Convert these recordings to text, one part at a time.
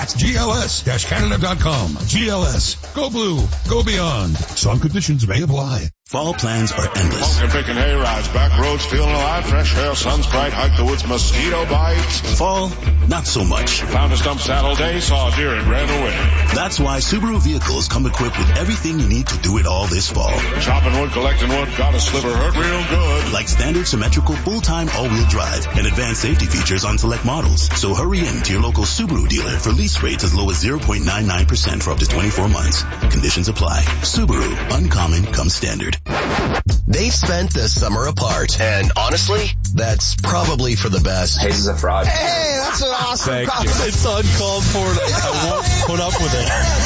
That's GLS-Canada.com. GLS. Go blue. Go beyond. Some conditions may apply. Fall plans are endless. Smoking, picking hay rides, back roads, feeling alive, fresh air, sun's bright, hike the woods, mosquito bites. Fall, not so much. Found a stump saddle day, saw a deer and ran away. That's why Subaru vehicles come equipped with everything you need to do it all this fall. Chopping wood, collecting wood, got a sliver, hurt real good. Like standard symmetrical full-time all-wheel drive and advanced safety features on select models. So hurry in to your local Subaru dealer for lease rates as low as 0.99% for up to 24 months. Conditions apply. Subaru, uncommon comes standard. They've spent the summer apart, and honestly, that's probably for the best. Hayes is a fraud. Hey, that's an awesome compliment. It's uncalled for. I won't put up with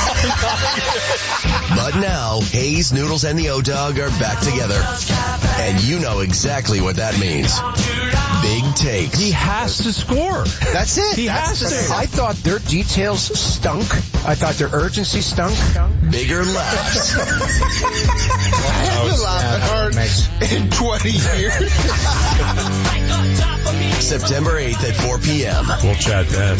it. But now, Hayes, Noodles, and the O-Dog are back together. And you know exactly what that means. Big takes. He has to score. That's it. He has to. I thought their details stunk. I thought their urgency stunk. Bigger laughs. Laughing hard in 20 years. September 8th at 4 p.m. We'll chat then.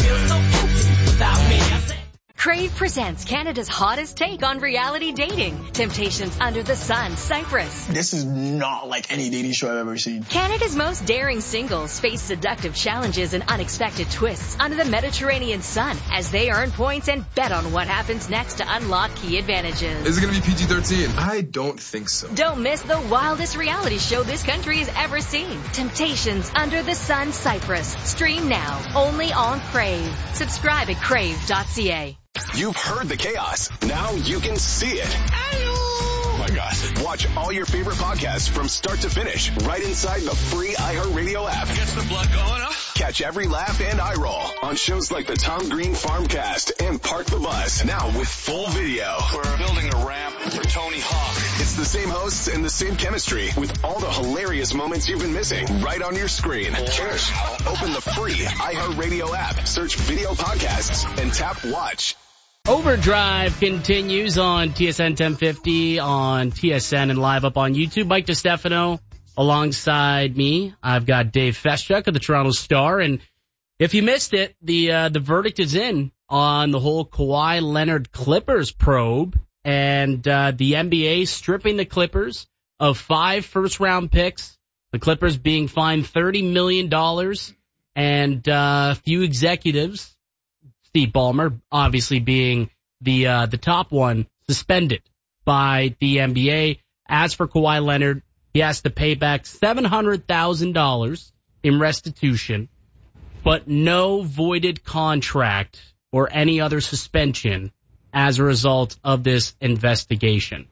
Crave presents Canada's hottest take on reality dating. Temptations Under the Sun, Cyprus. This is not like any dating show I've ever seen. Canada's most daring singles face seductive challenges and unexpected twists under the Mediterranean sun as they earn points and bet on what happens next to unlock key advantages. Is it going to be PG-13? I don't think so. Don't miss the wildest reality show this country has ever seen. Temptations Under the Sun, Cyprus. Stream now, only on Crave. Subscribe at crave.ca. You've heard the chaos. Now you can see it. Oh my God. Watch all your favorite podcasts from start to finish right inside the free iHeartRadio app. Gets the blood going, huh? Catch every laugh and eye roll on shows like the Tom Green Farmcast and Park the Bus. Now with full video. We're building a ramp for Tony Hawk. It's the same hosts and the same chemistry with all the hilarious moments you've been missing right on your screen. Cheers. Open the free iHeartRadio app, search video podcasts, and tap watch. Overdrive continues on TSN 1050, on TSN and live up on YouTube. Mike DeStefano alongside me. I've got Dave Feschuk of the Toronto Star. And if you missed it, the verdict is in on the whole Kawhi Leonard Clippers probe. And the NBA stripping the Clippers of 5 first-round picks. The Clippers being fined $30 million. And a few executives, Steve Ballmer obviously being the top one, suspended by the NBA. As for Kawhi Leonard, he has to pay back $700,000 in restitution, but no voided contract or any other suspension as a result of this investigation.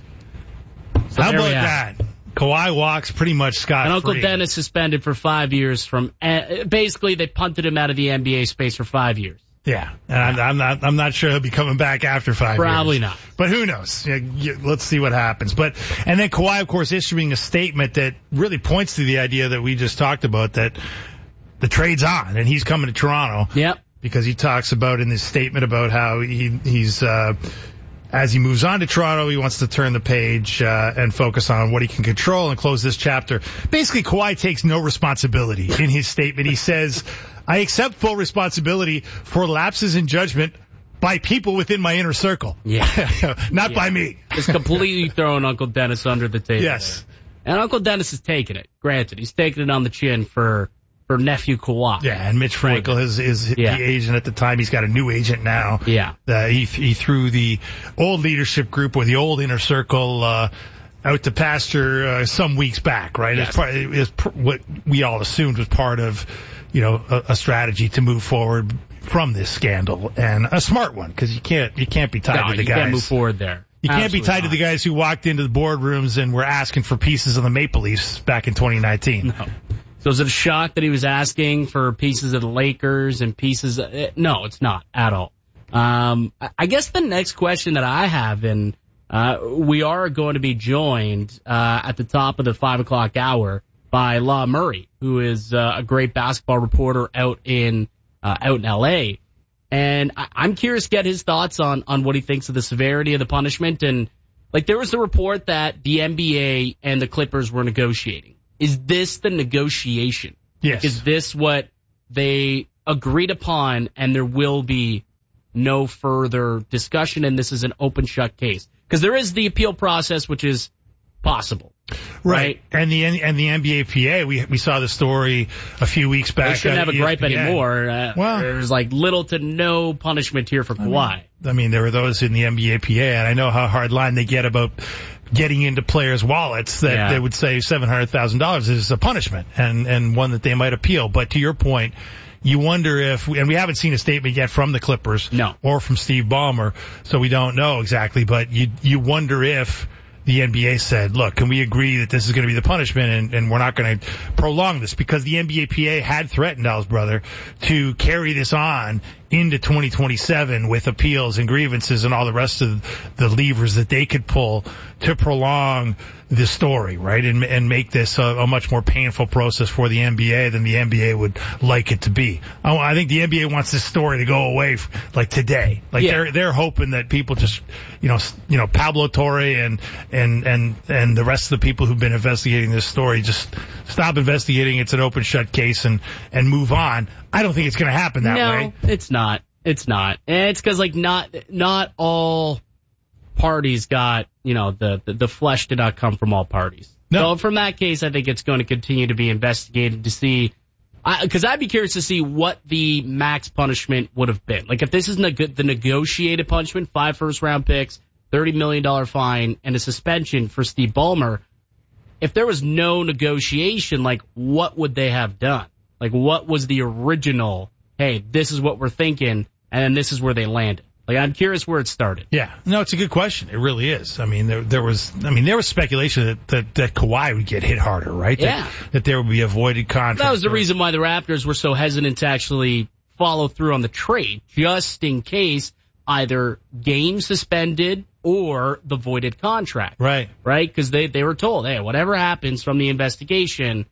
So how about that? Kawhi walks pretty much scot-free. And Uncle Dennis suspended for 5 years from, basically they punted him out of the NBA space for 5 years. Yeah, and I'm not sure he'll be coming back after 5 years. Probably not. But who knows? Let's see what happens. And then Kawhi, of course, issuing a statement that really points to the idea that we just talked about, that the trade's on and he's coming to Toronto. Yep. Because he talks about in his statement about how he's as he moves on to Toronto, he wants to turn the page and focus on what he can control and close this chapter. Basically, Kawhi takes no responsibility in his statement. He says, I accept full responsibility for lapses in judgment by people within my inner circle. Yeah. Not by me. It's completely throwing Uncle Dennis under the table. Yes. And Uncle Dennis is taking it. Granted, he's taking it on the chin for nephew Kawhi. Yeah, and Mitch Frankel is the agent at the time. He's got a new agent now. Yeah. He threw the old leadership group or the old inner circle out to pasture some weeks back, right? Yes. What we all assumed was part of, a strategy to move forward from this scandal, and a smart one, because you can't be tied to the guys. You can't move forward there. You can't be tied to the guys who walked into the boardrooms and were asking for pieces of the Maple Leafs back in 2019. No. So is it a shock that he was asking for pieces of the Lakers and pieces of, no, it's not at all. I guess the next question that I have, and we are going to be joined at the top of the 5 o'clock hour by Law Murray, who is a great basketball reporter out in LA. And I'm curious to get his thoughts on what he thinks of the severity of the punishment. And there was a report that the NBA and the Clippers were negotiating. Is this the negotiation? Yes. Is this what they agreed upon and there will be no further discussion, and this is an open shut case. Because there is the appeal process, which is possible. Right. And the NBAPA, we saw the story a few weeks back. They shouldn't have a gripe anymore. Well, there's like little to no punishment here for Kawhi. I mean, there were those in the NBAPA, and I know how hard line they get about getting into players' wallets that they would say $700,000 is a punishment and one that they might appeal. But to your point, you wonder if, and we haven't seen a statement yet from the Clippers or from Steve Ballmer, so we don't know exactly, but you wonder if the NBA said, look, can we agree that this is going to be the punishment and we're not going to prolong this? Because the NBAPA had threatened Al's brother to carry this on into 2027 with appeals and grievances and all the rest of the levers that they could pull to prolong the story, right? And make this a much more painful process for the NBA than the NBA would like it to be. I think the NBA wants this story to go away like today. Like they're hoping that people just, Pablo Torre and the rest of the people who've been investigating this story just stop investigating. It's an open shut case and move on. I don't think it's going to happen that way. No, it's not. It's not. And it's because not all parties got, the flesh did not come from all parties. No. So from that case, I think it's going to continue to be investigated to see, because I'd be curious to see what the max punishment would have been. Like if this is the negotiated punishment, 5 first-round picks, $30 million fine, and a suspension for Steve Ballmer, if there was no negotiation, like what would they have done? Like what was the original, hey, this is what we're thinking, and then this is where they landed? Like, I'm curious where it started. Yeah. No, it's a good question. It really is. I mean, there was speculation that Kawhi would get hit harder, right? Yeah. That there would be a voided contract. That was the reason why the Raptors were so hesitant to actually follow through on the trade, just in case either game suspended or the voided contract. Right. Right? Because they were told, hey, whatever happens from the investigation,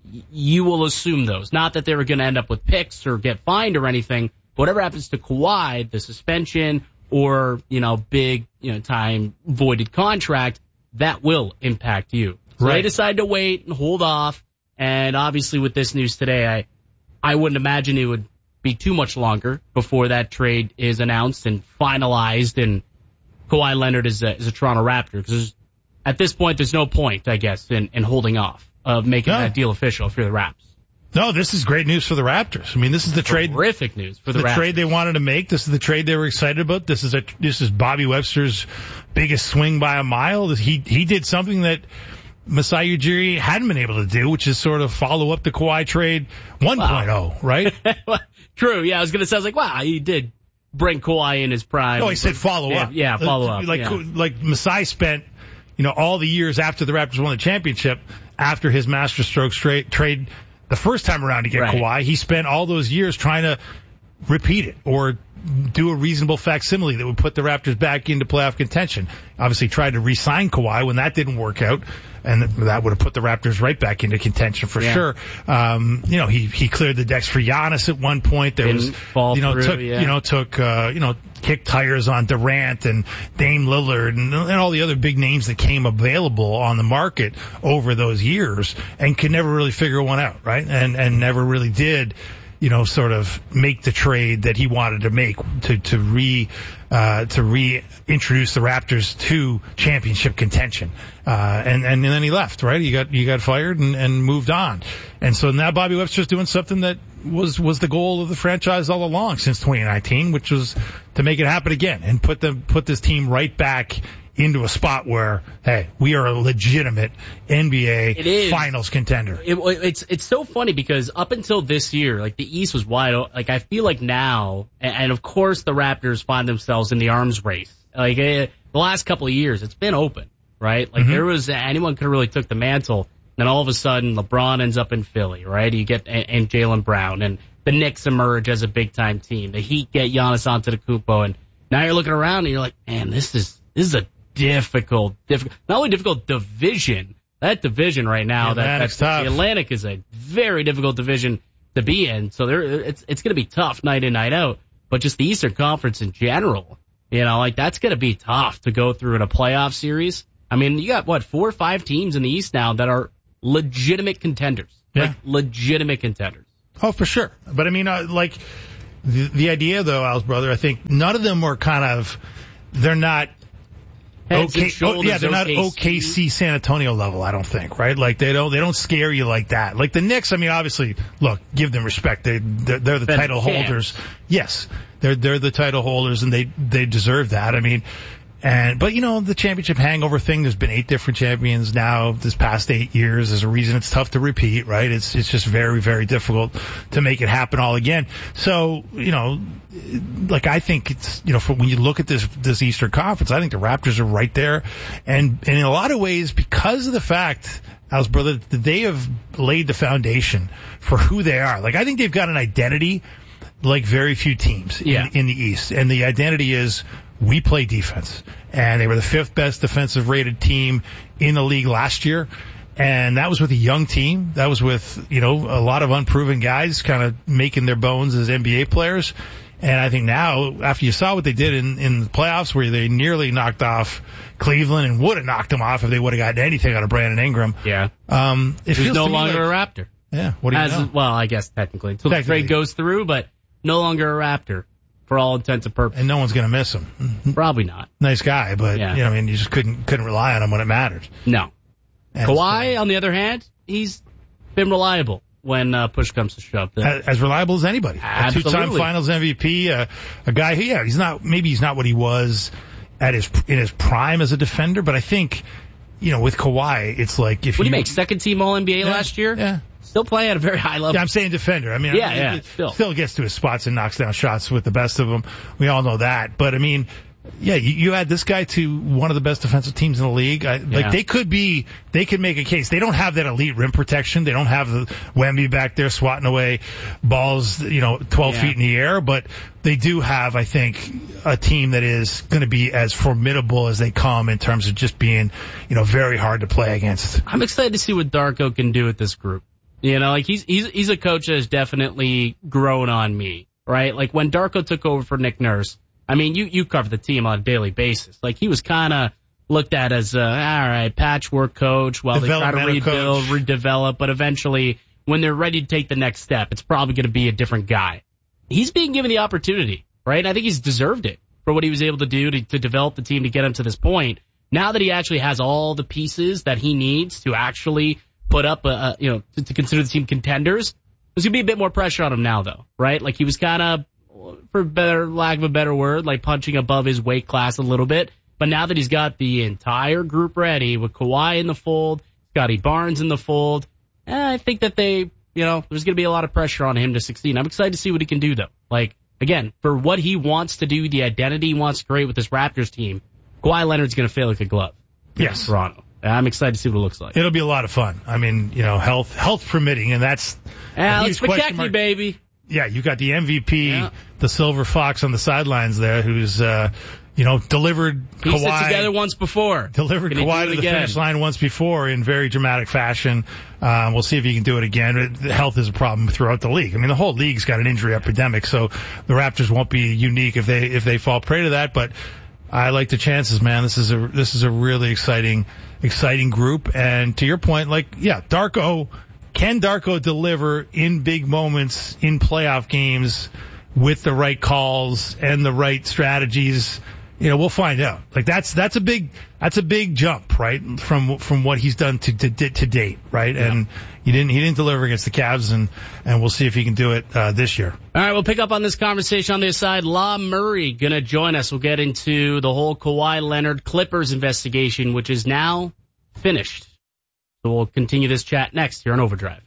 you will assume those. Not that they were going to end up with picks or get fined or anything. Whatever happens to Kawhi, the suspension or, big, time voided contract, that will impact you. So they decided to wait and hold off. And obviously with this news today, I wouldn't imagine it would be too much longer before that trade is announced and finalized and Kawhi Leonard is a Toronto Raptor. Because at this point, there's no point, I guess, in holding off of making that deal official if you're the Raps. No, this is great news for the Raptors. I mean, this is the trade. Terrific news for the Raptors. Trade they wanted to make. This is the trade they were excited about. This is Bobby Webster's biggest swing by a mile. He did something that Masai Ujiri hadn't been able to do, which is sort of follow up the Kawhi trade 1.0, right? True. Yeah, I was going to say, I was like, wow, he did bring Kawhi in his prime. No, he said follow up. Yeah, follow up. Like Masai spent, all the years after the Raptors won the championship, after his master strokes trade the first time around to get Kawhi, he spent all those years trying to repeat it or do a reasonable facsimile that would put the Raptors back into playoff contention. Obviously tried to re-sign Kawhi when that didn't work out, and that would have put the Raptors right back into contention for sure. He cleared the decks for Giannis at one point. There was kicked tires on Durant and Dame Lillard and all the other big names that came available on the market over those years and could never really figure one out, right? And never really did, sort of make the trade that he wanted to make to reintroduce the Raptors to championship contention. And then he left, right? He got fired and moved on. And so now Bobby Webster's doing something that was the goal of the franchise all along since 2019, which was to make it happen again and put this team right back into a spot where, hey, we are a legitimate NBA finals contender. It's so funny because up until this year, like the East was wide open. Like I feel like now, and of course the Raptors find themselves in the arms race. Like the last couple of years, it's been open, right? Like there was, anyone could have really took the mantle. Then all of a sudden, LeBron ends up in Philly, right? You get, and Jaylen Brown, and the Knicks emerge as a big time team. The Heat get Giannis Antetokounmpo, and now you're looking around and you're like, man, this is a difficult, not only difficult division, that division right now, that's tough. The Atlantic is a very difficult division to be in. So it's going to be tough night in, night out. But just the Eastern Conference in general, that's going to be tough to go through in a playoff series. I mean, you got 4 or 5 teams in the East now that are legitimate contenders. Yeah. Like legitimate contenders. Oh, for sure. But I mean, The idea, though, Al's brother, I think none of them were they're not they're not OKC San Antonio level, I don't think, right? Like they don't scare you like that. Like the Knicks, I mean, obviously, look, give them respect. They're the title holders. Yes, they're the title holders, and they deserve that. I mean, but the championship hangover thing, there's been 8 different champions now this past 8 years. There's a reason it's tough to repeat, right? It's just very, very difficult to make it happen all again. So, like I think it's, when you look at this Eastern Conference, I think the Raptors are right there. And in a lot of ways, because of the fact, Al's brother, that they have laid the foundation for who they are. Like I think they've got an identity like very few teams in the East. And the identity is, we play defense. And they were the 5th best defensive rated team in the league last year. And that was with a young team. That was with, a lot of unproven guys kind of making their bones as NBA players. And I think now, after you saw what they did in the playoffs, where they nearly knocked off Cleveland and would have knocked them off if they would have gotten anything out of Brandon Ingram. Yeah. It feels no longer a Raptor. Yeah. What do you know? Well, I guess technically. Until the trade goes through, but no longer a Raptor. For all intents and purposes. And no one's going to miss him. Probably not. Nice guy, but, you just couldn't rely on him when it mattered. No. And Kawhi, on the other hand, he's been reliable when push comes to shove. As reliable as anybody. Absolutely. A 2-time Finals MVP, a guy who, he's not what he was in his prime as a defender, but I think, with Kawhi, it's like What do you make, second team All-NBA last year? Yeah. Still playing at a very high level. Yeah, I'm saying defender. I mean, still gets to his spots and knocks down shots with the best of them. We all know that. But I mean, you add this guy to one of the best defensive teams in the league. They could make a case. They don't have that elite rim protection. They don't have the Wemby back there swatting away balls, 12 feet in the air. But they do have, I think, a team that is going to be as formidable as they come in terms of just being, very hard to play against. I'm excited to see what Darko can do with this group. He's a coach that has definitely grown on me, right? Like when Darko took over for Nick Nurse, I mean, you cover the team on a daily basis. Like he was kind of looked at as all right, patchwork coach while they try to rebuild, redevelop, but eventually when they're ready to take the next step, it's probably going to be a different guy. He's being given the opportunity, right? I think he's deserved it for what he was able to do to develop the team to get him to this point. Now that he actually has all the pieces that he needs to actually put up, to consider the team contenders, there's going to be a bit more pressure on him now, though, right? Like he was kind of, for lack of a better word, like punching above his weight class a little bit. But now that he's got the entire group ready with Kawhi in the fold, Scotty Barnes in the fold, I think that there's going to be a lot of pressure on him to succeed. I'm excited to see what he can do, though. Like, again, for what he wants to do, the identity he wants to create with this Raptors team, Kawhi Leonard's going to feel like a glove. Yes. Toronto. I'm excited to see what it looks like. It'll be a lot of fun. I mean, health permitting, and that's Alex McKechnie, baby. Yeah, you got the MVP, the Silver Fox on the sidelines there, who's delivered Kawhi. Pieced it together once before. Delivered Kawhi to the finish line once before in very dramatic fashion. We'll see if he can do it again. Health is a problem throughout the league. I mean, the whole league's got an injury epidemic, so the Raptors won't be unique if they fall prey to that. But I like the chances, man. This is a really exciting group. And to your point, can Darko deliver in big moments in playoff games with the right calls and the right strategies? We'll find out. Like that's a big jump, right? From what he's done to date, right? Yeah. And he didn't deliver against the Cavs, and we'll see if he can do it this year. All right, we'll pick up on this conversation on the other side. La Murray gonna join us. We'll get into the whole Kawhi Leonard Clippers investigation, which is now finished. So we'll continue this chat next here on Overdrive.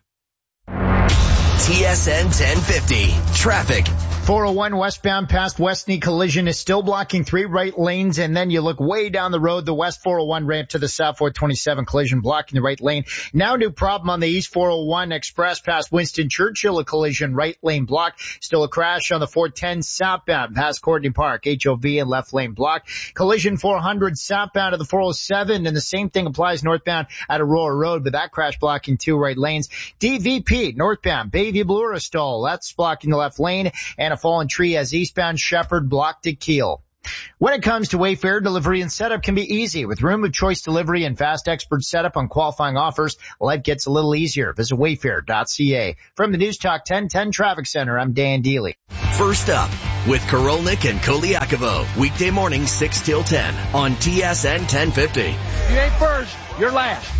TSN 1050 traffic. 401 westbound past Westney collision is still blocking 3 right lanes, and then you look way down the road, the West 401 ramp to the South 427 collision blocking the right lane. Now new problem on the East 401 express past Winston Churchill, a collision right lane block. Still a crash on the 410 southbound past Courtney Park, HOV and left lane block. Collision 400 southbound to the 407, and the same thing applies northbound at Aurora Road, but that crash blocking 2 right lanes. DVP northbound Bayview Bloor stall, that's blocking the left lane, and a fallen tree as eastbound Shepherd blocked at Keel. When it comes to Wayfair, delivery and setup can be easy. With room of choice delivery and fast expert setup on qualifying offers, life gets a little easier. Visit wayfair.ca. From the News Talk 1010 Traffic Center, I'm Dan Deely. First up, with Karolnik and Koliakovo, weekday mornings 6 till 10 on TSN 1050. You ain't first, you're last.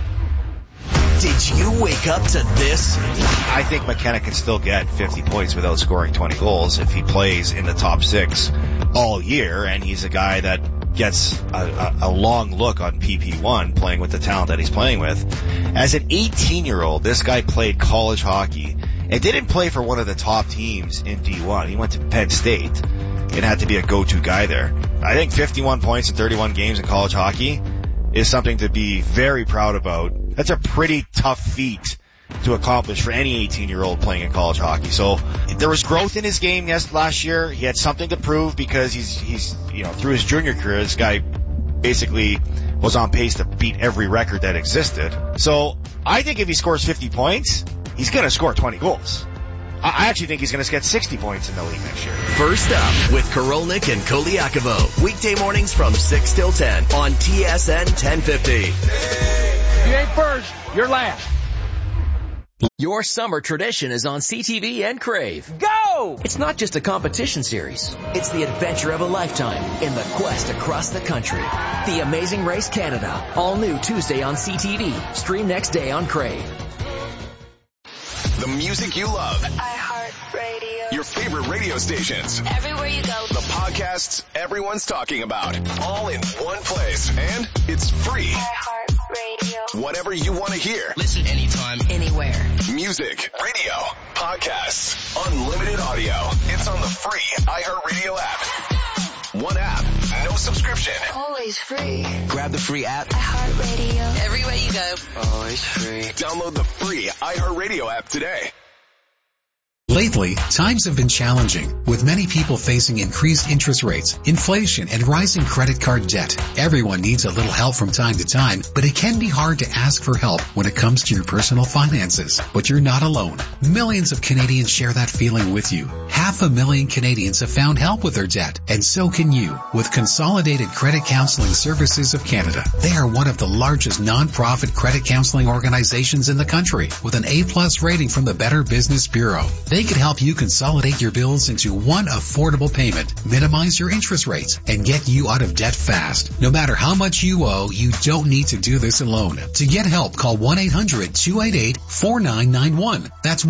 Did you wake up to this? I think McKenna can still get 50 points without scoring 20 goals if he plays in the top 6 all year, and he's a guy that gets a long look on PP1 playing with the talent that he's playing with. As an 18-year-old, this guy played college hockey and didn't play for one of the top teams in D1. He went to Penn State and had to be a go-to guy there. I think 51 points in 31 games in college hockey is something to be very proud about. That's a pretty tough feat to accomplish for any 18-year-old playing in college hockey. So there was growth in his game last year. He had something to prove because he's through his junior career, this guy basically was on pace to beat every record that existed. So I think if he scores 50 points, he's going to score 20 goals. I actually think he's going to get 60 points in the league next year. First up with Karolnik and Koliakovo. Weekday mornings from 6 till 10 on TSN 1050. You ain't first, you're last. Your summer tradition is on CTV and Crave. Go! It's not just a competition series. It's the adventure of a lifetime in the quest across the country. The Amazing Race Canada. All new Tuesday on CTV. Stream next day on Crave. The music you love. iHeartRadio. Your favorite radio stations. Everywhere you go. The podcasts everyone's talking about. All in one place. And it's free. iHeartRadio. Whatever you want to hear. Listen anytime, anywhere. Music, radio, podcasts, unlimited audio. It's on the free iHeartRadio app. One app, no subscription. Always free. Grab the free app. iHeartRadio. Everywhere you go. Always free. Download the free iHeartRadio app today. Lately, times have been challenging, with many people facing increased interest rates, inflation, and rising credit card debt. Everyone needs a little help from time to time, but it can be hard to ask for help when it comes to your personal finances. But you're not alone. Millions of Canadians share that feeling with you. 500,000 Canadians have found help with their debt, and so can you, with Consolidated Credit Counseling Services of Canada. They are one of the largest non-profit credit counseling organizations in the country, with an A+ rating from the Better Business Bureau. They can help you consolidate your bills into one affordable payment, minimize your interest rates, and get you out of debt fast. No matter how much you owe, you don't need to do this alone. To get help, call 1-800-288-4991. That's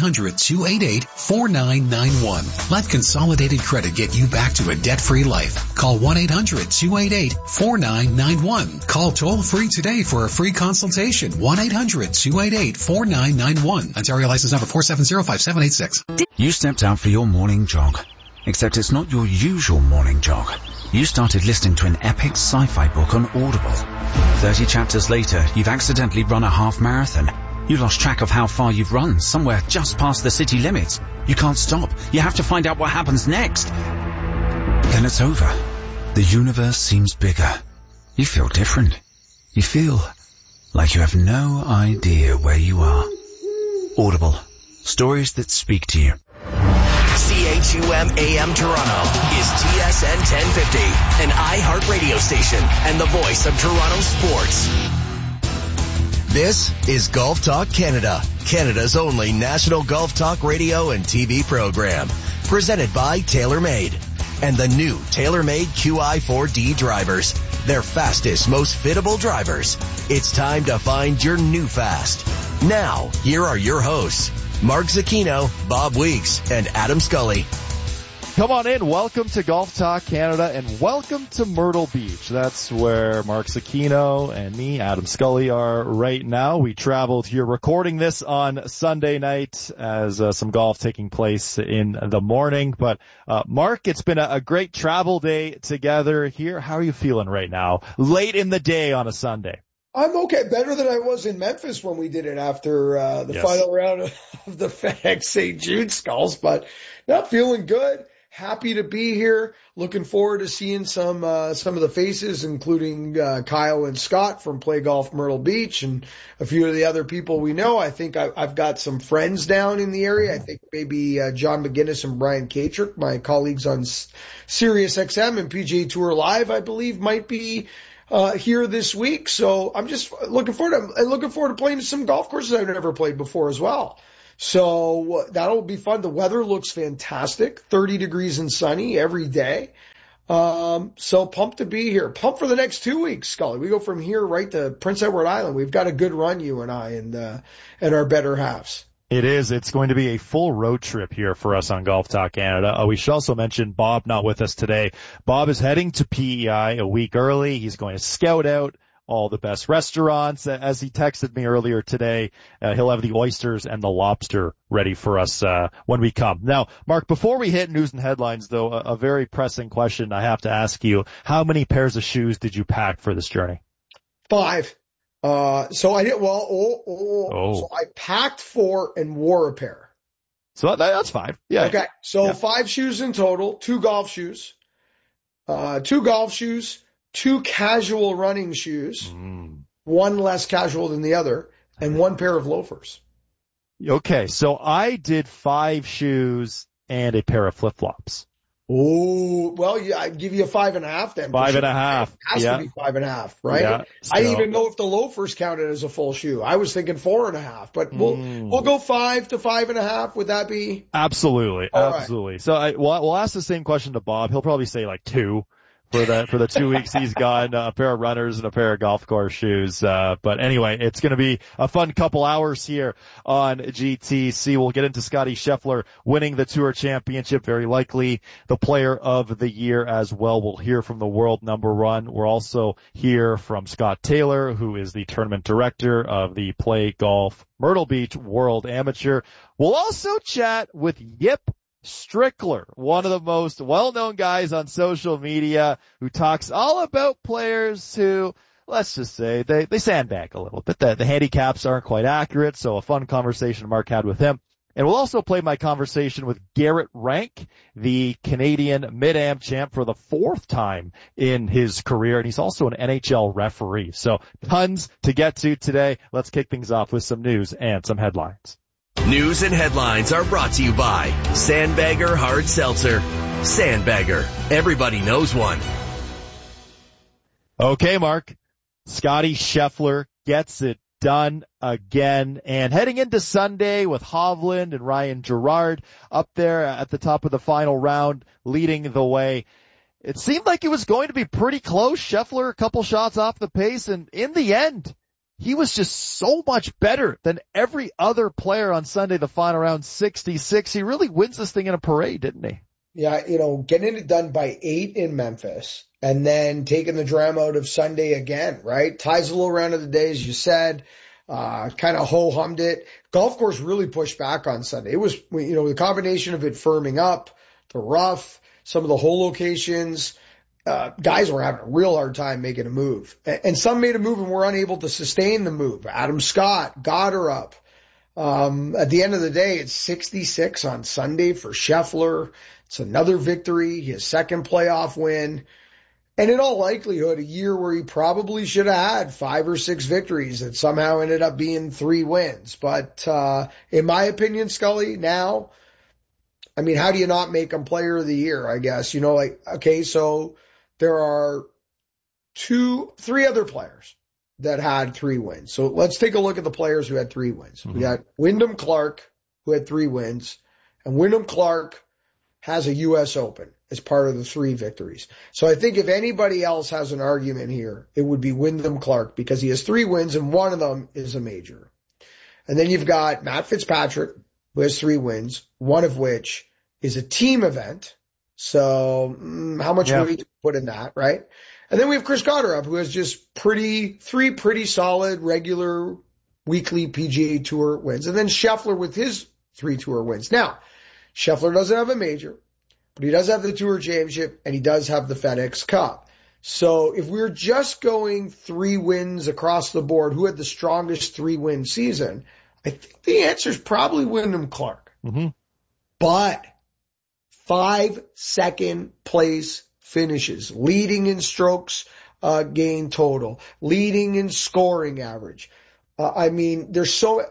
1-800-288-4991. Let Consolidated Credit get you back to a debt-free life. Call 1-800-288-4991. Call toll-free today for a free consultation. 1-800-288-4991. Ontario license number 4705786. You stepped out for your morning jog, except it's not your usual morning jog. You started listening to an epic sci-fi book on Audible. 30 chapters later, you've accidentally run a half marathon. You lost track of how far you've run, somewhere just past the city limits. You can't stop. You have to find out what happens next. Then it's over. The universe seems bigger. You feel different. You feel like you have no idea where you are. Audible. Stories that speak to you. CHUM AM Toronto is TSN 1050, an iHeart radio station and the voice of Toronto sports. This is Golf Talk Canada, Canada's only national golf talk radio and TV program, presented by TaylorMade. And the new TaylorMade QI4D drivers, their fastest, most fittable drivers. It's time to find your new fast. Now, here are your hosts, Mark Zucchino, Bob Weeks, and Adam Scully. Come on in. Welcome to Golf Talk Canada, and welcome to Myrtle Beach. That's where Mark Zucchino and me, Adam Scully, are right now. We traveled here recording this on Sunday night as some golf taking place in the morning. But Mark, it's been a great travel day together here. How are you feeling right now, late in the day on a Sunday? I'm okay. Better than I was in Memphis when we did it after the final round of the FedEx St. Jude Skulls, but not feeling good. Happy to be here. Looking forward to seeing some of the faces, including Kyle and Scott from Play Golf Myrtle Beach and a few of the other people we know. I think I've got some friends down in the area. I think maybe John McGinnis and Brian Katrick, my colleagues on Sirius XM and PGA Tour Live, I believe, might be here this week. So I'm just looking forward to playing some golf courses I've never played before as well. So that'll be fun. The weather looks fantastic, 30 degrees and sunny every day. So pumped to be here. Pumped for the next 2 weeks, Scully. We go from here right to Prince Edward Island. We've got a good run, you and I, and our better halves. It is. It's going to be a full road trip here for us on Golf Talk Canada. We should also mention Bob not with us today. Bob is heading to PEI a week early. He's going to scout out all the best restaurants. As he texted me earlier today, he'll have the oysters and the lobster ready for us when we come. Now, Mark, before we hit news and headlines, though, a very pressing question I have to ask you. How many pairs of shoes did you pack for this journey? 5. So I packed 4 and wore a pair. So that's 5. Yeah. Okay. So 5 shoes in total, 2 golf shoes, 2 casual running shoes, 1 less casual than the other, and 1 pair of loafers. Okay, so I did 5 shoes and a pair of flip-flops. Oh, well, I'd give you a 5.5 then. 5.5. It has to be 5.5, right? Yeah, I didn't even know if the loafers counted as a full shoe. I was thinking 4.5, but we'll go 5 to 5.5. Would that be? Absolutely. All absolutely. Right. So we'll ask the same question to Bob. He'll probably say like 2. For the 2 weeks he's gone, a pair of runners and a pair of golf course shoes. But anyway, it's going to be a fun couple hours here on GTC. We'll get into Scotty Scheffler winning the Tour Championship, very likely the player of the year as well. We'll hear from the world number 1. We'll also hear from Scott Taylor, who is the tournament director of the Play Golf Myrtle Beach World Amateur. We'll also chat with Yip Strickler, one of the most well-known guys on social media, who talks all about players who, let's just say, they sandbag a little bit. The handicaps aren't quite accurate, so a fun conversation Mark had with him. And we'll also play my conversation with Garrett Rank, the Canadian Mid-Am champ for the 4th time in his career, and he's also an NHL referee. So tons to get to today. Let's kick things off with some news and some headlines. News and headlines are brought to you by Sandbagger Hard Seltzer. Sandbagger. Everybody knows one. Okay, Mark. Scotty Scheffler gets it done again. And heading into Sunday with Hovland and Ryan Gerard up there at the top of the final round, leading the way. It seemed like it was going to be pretty close. Scheffler a couple shots off the pace, and in the end, he was just so much better than every other player on Sunday, the final round, 66. He really wins this thing in a parade, didn't he? Yeah, getting it done by 8 in Memphis and then taking the drama out of Sunday again, right? Ties a little round of the day, as you said, kind of ho-hummed it. Golf course really pushed back on Sunday. It was, the combination of it firming up, the rough, some of the hole locations, guys were having a real hard time making a move. And some made a move and were unable to sustain the move. Adam Scott got her up. At the end of the day, it's 66 on Sunday for Scheffler. It's another victory, his 2nd playoff win. And in all likelihood, a year where he probably should have had 5 or 6 victories that somehow ended up being 3 wins. But, in my opinion, Scully, now, how do you not make him player of the year, I guess? Okay, so there are 3 other players that had 3 wins. So let's take a look at the players who had 3 wins. Mm-hmm. We got Wyndham Clark, who had 3 wins, and Wyndham Clark has a U.S. Open as part of the 3 victories. So I think if anybody else has an argument here, it would be Wyndham Clark, because he has 3 wins and one of them is a major. And then you've got Matt Fitzpatrick, who has 3 wins, one of which is a team event. So how much weight to put in that, right? And then we have Chris Gotterup, who has just 3 pretty solid regular weekly PGA Tour wins. And then Scheffler with his 3 Tour wins. Now, Scheffler doesn't have a major, but he does have the Tour Championship and he does have the FedEx Cup. So if we're just going 3 wins across the board, who had the strongest 3-win season? I think the answer is probably Wyndham Clark. Mm-hmm. But 5 second place finishes, leading in strokes gain total, leading in scoring average. There's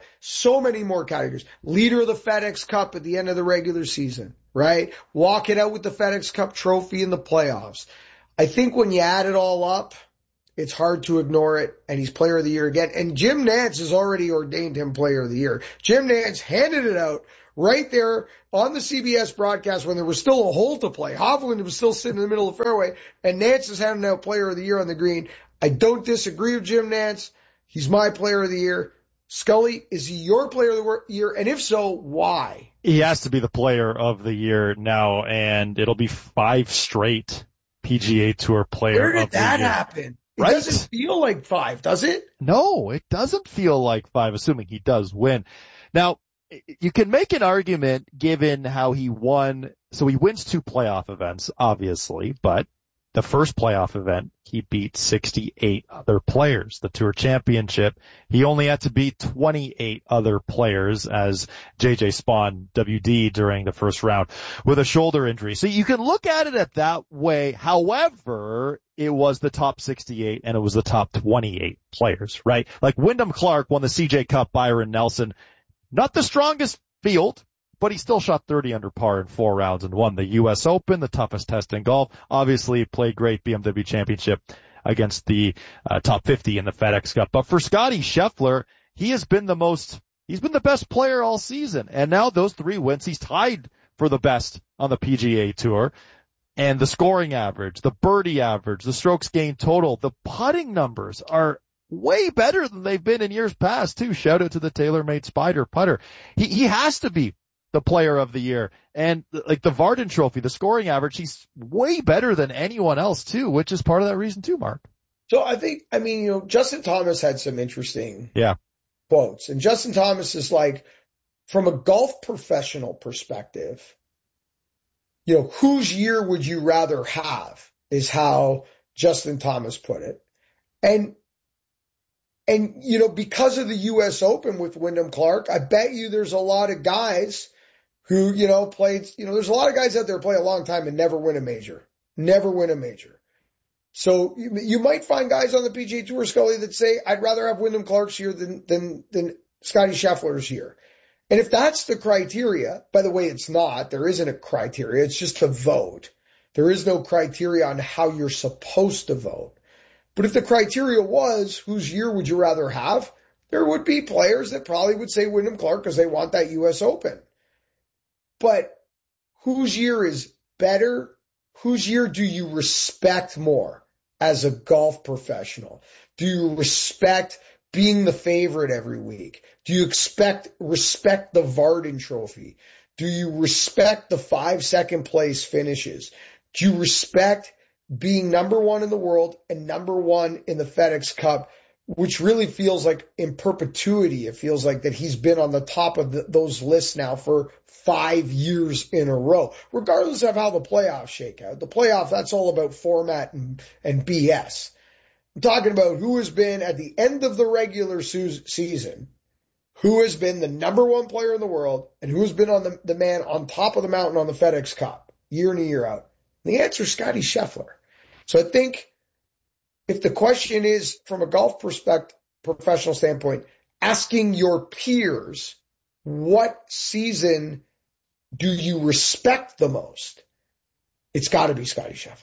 so many more categories. Leader of the FedEx Cup at the end of the regular season, right? Walk it out with the FedEx Cup trophy in the playoffs. I think when you add it all up, it's hard to ignore it, and he's player of the year again. And Jim Nantz has already ordained him player of the year. Jim Nantz handed it out right there on the CBS broadcast when there was still a hole to play. Hovland was still sitting in the middle of the fairway, and Nantz is handing out player of the year on the green. I don't disagree with Jim Nantz. He's my player of the year. Scully, is he your player of the year? And if so, why? He has to be the player of the year now, and it'll be 5 straight PGA Tour player of the year. Where did that happen? It doesn't feel like 5, does it? No, it doesn't feel like 5, assuming he does win. Now, you can make an argument given how he won. So he wins 2 playoff events, obviously, but the first playoff event, he beat 68 other players. The Tour Championship, he only had to beat 28 other players as JJ Spawn WD during the first round with a shoulder injury. So you can look at it that way. However, it was the top 68 and it was the top 28 players, right? Like Wyndham Clark won the CJ Cup, Byron Nelson. Not the strongest field, but he still shot 30 under par in 4 rounds and won the U.S. Open, the toughest test in golf. Obviously played great BMW Championship against the top 50 in the FedEx Cup. But for Scottie Scheffler, he's been the best player all season. And now those 3 wins, he's tied for the best on the PGA Tour. And the scoring average, the birdie average, the strokes gained total, the putting numbers are way better than they've been in years past too. Shout out to the TaylorMade Spider putter. He has to be the player of the year. And like the Vardon Trophy, the scoring average, he's way better than anyone else too, which is part of that reason too, Mark. So I think, Justin Thomas had some interesting quotes. And Justin Thomas is like, from a golf professional perspective, whose year would you rather have is how Justin Thomas put it. And because of the U.S. Open with Wyndham Clark, I bet you there's a lot of guys who, played, there's a lot of guys out there play a long time and never win a major. So you might find guys on the PGA Tour, Scully, that say, I'd rather have Wyndham Clark's year than Scottie Scheffler's year. And if that's the criteria, by the way, it's not. There isn't a criteria. It's just to vote. There is no criteria on how you're supposed to vote. But if the criteria was, whose year would you rather have? There would be players that probably would say Wyndham Clark because they want that U.S. Open. But whose year is better? Whose year do you respect more as a golf professional? Do you respect being the favorite every week? Do you respect the Vardon Trophy? Do you respect the 5 second place finishes? Do you respect being number 1 in the world and number 1 in the FedEx Cup, which really feels like in perpetuity? It feels like that he's been on the top of those lists now for 5 years in a row, regardless of how the playoffs shake out. The playoff, that's all about format and BS. I'm talking about who has been at the end of the regular season, who has been the number 1 player in the world, and who has been on the man on top of the mountain on the FedEx Cup year in and year out. And the answer is Scottie Scheffler. So I think if the question is from a golf professional standpoint, asking your peers, what season do you respect the most? It's got to be Scottie Scheffler.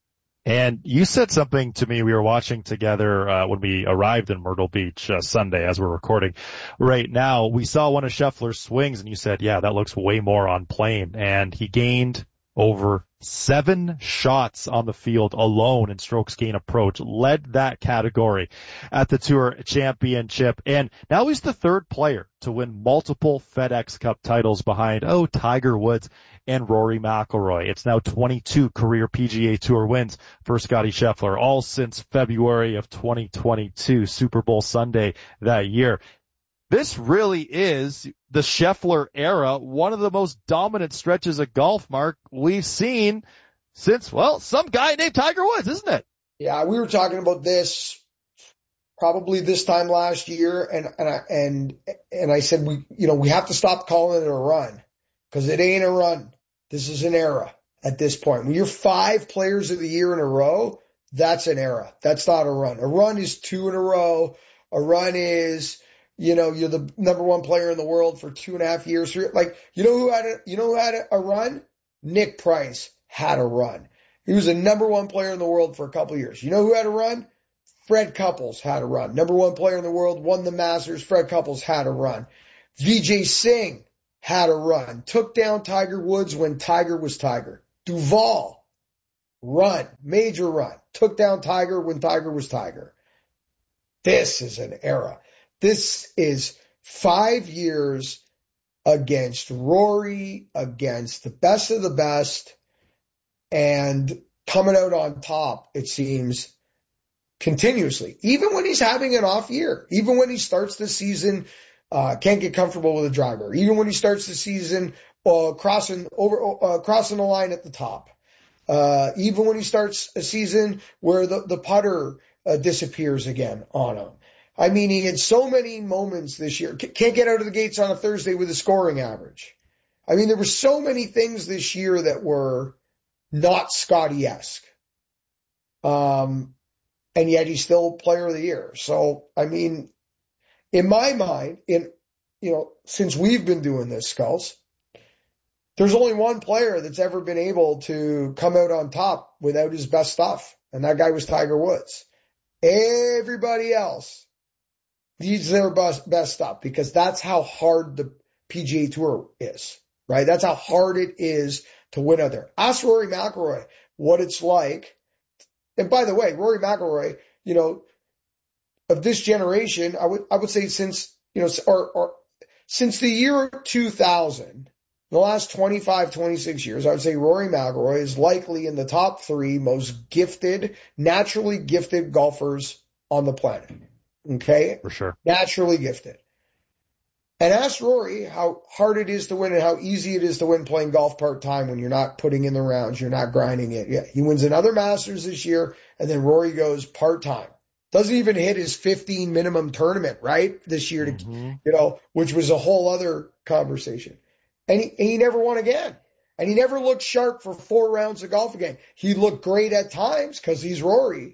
And you said something to me. We were watching together when we arrived in Myrtle Beach Sunday as we're recording right now. We saw one of Scheffler's swings and you said, yeah, that looks way more on plane. And he gained over 7 shots on the field alone in strokes gain approach, led that category at the Tour Championship. And now he's the 3rd player to win multiple FedEx Cup titles behind, Tiger Woods and Rory McIlroy. It's now 22 career PGA Tour wins for Scottie Scheffler, all since February of 2022, Super Bowl Sunday that year. This really is the Scheffler era, one of the most dominant stretches of golf, Mark, we've seen since, some guy named Tiger Woods, isn't it? Yeah, we were talking about this probably this time last year, and I said we have to stop calling it a run because it ain't a run. This is an era at this point. When you're 5 players of the year in a row, that's an era. That's not a run. A run is 2 in a row. A run is, you're the number 1 player in the world for 2.5 years. Like, you know who had a run? Nick Price had a run. He was the number 1 player in the world for a couple of years. You know who had a run? Fred Couples had a run. Number 1 player in the world, won the Masters. Fred Couples had a run. Vijay Singh had a run. Took down Tiger Woods when Tiger was Tiger. Duval, run, major run. Took down Tiger when Tiger was Tiger. This is an era. This is 5 years against Rory, against the best of the best, and coming out on top, it seems, continuously. Even when he's having an off year, even when he starts the season, can't get comfortable with a driver, even when he starts the season crossing the line at the top, even when he starts a season where the putter disappears again on him. I mean, he had so many moments this year. Can't get out of the gates on a Thursday with a scoring average. I mean, there were so many things this year that were not Scotty-esque. And yet he's still player of the year. So, I mean, in my mind, since we've been doing this, Skulls, there's only one player that's ever been able to come out on top without his best stuff. And that guy was Tiger Woods. Everybody else needs their best stuff because that's how hard the PGA Tour is, right? That's how hard it is to win out there. Ask Rory McIlroy what it's like. And by the way, Rory McIlroy, of this generation, I would say since the year 2000, the last 25, 26 years, I would say Rory McIlroy is likely in the top 3 most gifted, naturally gifted golfers on the planet. Okay? For sure. Naturally gifted. And ask Rory how hard it is to win and how easy it is to win playing golf part-time when you're not putting in the rounds, you're not grinding it. Yeah, he wins another Masters this year, and then Rory goes part-time. Doesn't even hit his 15 minimum tournament, right, this year, which was a whole other conversation. And he never won again. And he never looked sharp for 4 rounds of golf again. He looked great at times because he's Rory.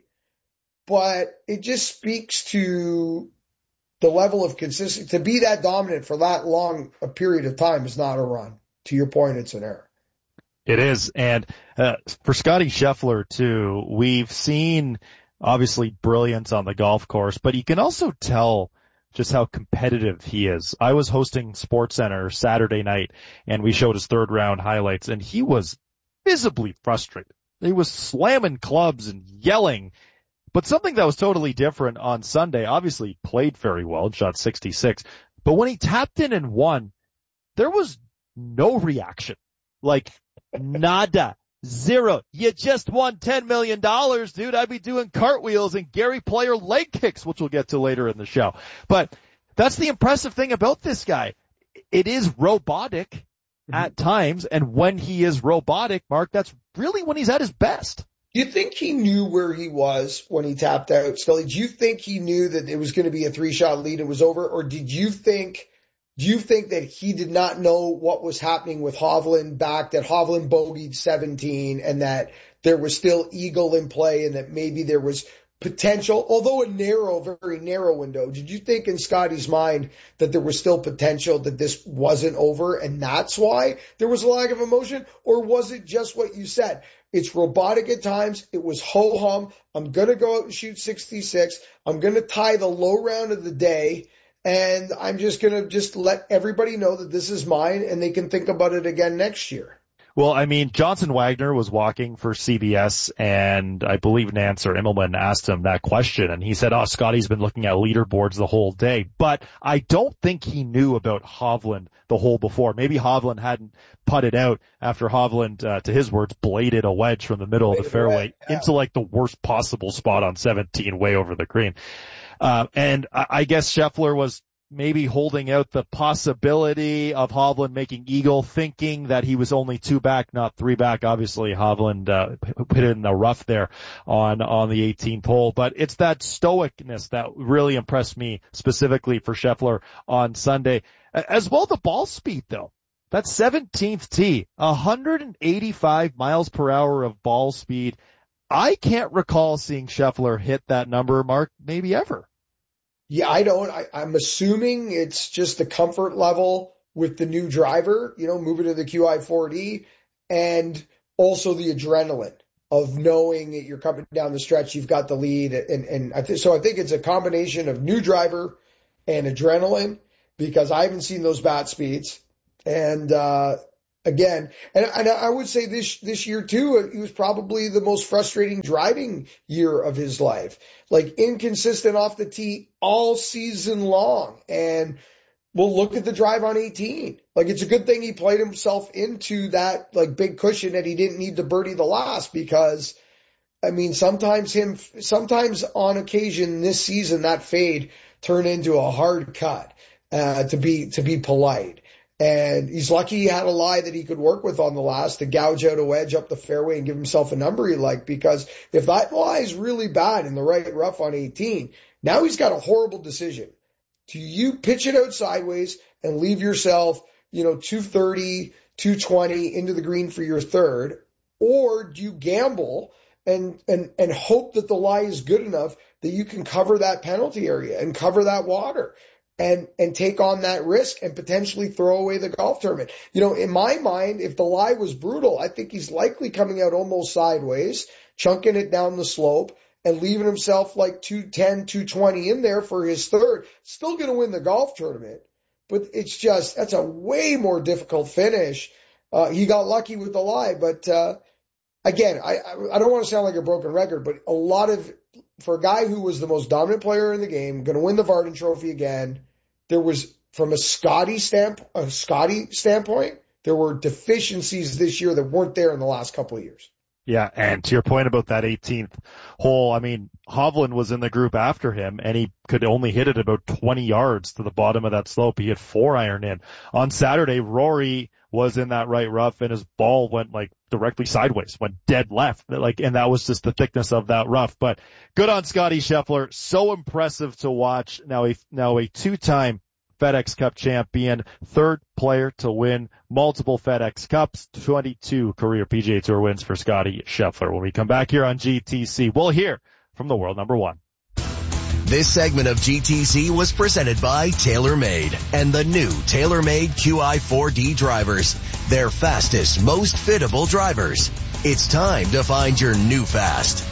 But it just speaks to the level of consistency. To be that dominant for that long a period of time is not a run. To your point, it's an error. It is. And for Scotty Scheffler, too, we've seen obviously brilliance on the golf course, but you can also tell just how competitive he is. I was hosting SportsCenter Saturday night, and we showed his 3rd round highlights, and he was visibly frustrated. He was slamming clubs and yelling. But something that was totally different on Sunday, obviously he played very well and shot 66, but when he tapped in and won, there was no reaction. Like, nada. Zero. You just won $10 million, dude. I'd be doing cartwheels and Gary Player leg kicks, which we'll get to later in the show. But that's the impressive thing about this guy. It is robotic at times, and when he is robotic, Mark, that's really when he's at his best. Do you think he knew where he was when he tapped out, Scully? Do you think he knew that it was going to be a 3-shot lead and it was over? Or do you think that he did not know what was happening with Hovland back, that Hovland bogeyed 17 and that there was still eagle in play and that maybe there was potential, although a very narrow window? Did you think in Scotty's mind that there was still potential, that this wasn't over and that's why there was a lack of emotion? Or was it just what you said? It's robotic at times. It was ho-hum. I'm going to go out and shoot 66. I'm going to tie the low round of the day. And I'm just going to let everybody know that this is mine and they can think about it again next year. Well, I mean, Johnson Wagner was walking for CBS, and I believe Nance or Immelman asked him that question, and he said, Scotty's been looking at leaderboards the whole day. But I don't think he knew about Hovland the hole before. Maybe Hovland hadn't putted out after Hovland, to his words, bladed a wedge from the middle of the fairway into like the worst possible spot on 17, way over the green. And I guess Scheffler was maybe holding out the possibility of Hovland making eagle, thinking that he was only 2 back, not 3 back. Obviously, Hovland put it in the rough there on the 18th hole. But it's that stoicness that really impressed me specifically for Scheffler on Sunday. As well, the ball speed, though. That 17th tee, 185 miles per hour of ball speed. I can't recall seeing Scheffler hit that number, Mark, maybe ever. Yeah, I don't. I'm assuming it's just the comfort level with the new driver, moving to the QI4D, and also the adrenaline of knowing that you're coming down the stretch, you've got the lead. And I think it's a combination of new driver and adrenaline, because I haven't seen those bat speeds. And, again, and I would say this year too, it was probably the most frustrating driving year of his life. Like, inconsistent off the tee all season long. And we'll look at the drive on 18. Like, it's a good thing he played himself into that, like, big cushion that he didn't need to birdie the last, because, I mean, sometimes on occasion this season, that fade turned into a hard cut, to be polite. And he's lucky he had a lie that he could work with on the last to gouge out a wedge up the fairway and give himself a number he liked, because if that lie is really bad in the right rough on 18, now he's got a horrible decision. Do you pitch it out sideways and leave yourself, 230, 220 into the green for your third, or do you gamble and hope that the lie is good enough that you can cover that penalty area and cover that water and take on that risk and potentially throw away the golf tournament? In my mind, if the lie was brutal, I think he's likely coming out almost sideways, chunking it down the slope, and leaving himself like 210, 220 in there for his third. Still going to win the golf tournament, but that's a way more difficult finish. He got lucky with the lie, but, again, I don't want to sound like a broken record, but for a guy who was the most dominant player in the game, going to win the Vardon Trophy again, there was, from a Scotty standpoint, there were deficiencies this year that weren't there in the last couple of years. Yeah, and to your point about that 18th hole, I mean, Hovland was in the group after him, and he could only hit it about 20 yards to the bottom of that slope. He had 4-iron in. On Saturday, Rory was in that right rough, and his ball went directly sideways, went dead left, and that was just the thickness of that rough. But good on Scotty Scheffler. So impressive to watch. Now a two-time FedEx Cup champion, third player to win multiple FedEx Cups, 22 career PGA Tour wins for Scotty Scheffler. When we come back here on GTC, we'll hear from the world number one. This segment of GTC was presented by TaylorMade and the new TaylorMade QI4D drivers. Their fastest, most fittable drivers. It's time to find your new fast.